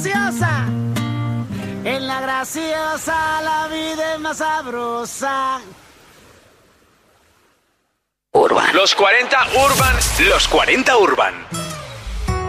graciosa. En la graciosa la vida es más sabrosa. Urban. Los 40 Urban.